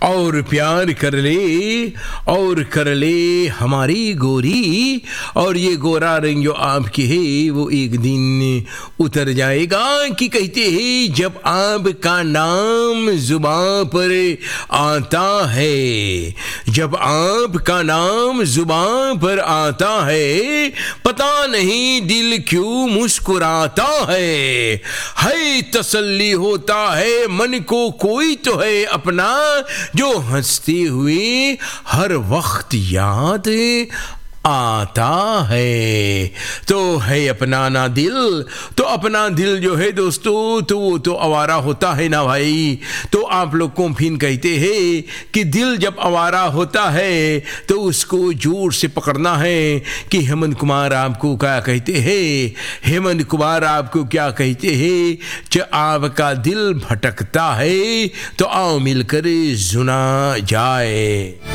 और प्यार कर ले और कर ले हमारी गोरी, और ये गोरा रंग जो आपके है वो एक दिन उतर जाएगा। कि कहते हैं जब आपका नाम जुबान पर आता है, जब आपका नाम जुबान पर आता है, पता नहीं दिल क्यों मुस्कुराता है तसल्ली होता है मन को कोई तो है अपना, जो हंसते हुए हर वक्त याद आता है। तो है अपनाना दिल, तो अपना दिल जो है दोस्तों तो वो तो आवारा होता है ना भाई। तो आप लोग को फिर कहते हैं कि दिल जब आवारा होता है तो उसको जोर से पकड़ना है। कि हेमंत कुमार आपको क्या कहते हैं, हेमंत कुमार आपको क्या कहते हैं, जब आपका दिल भटकता है तो आओ मिलकर सुना जाए।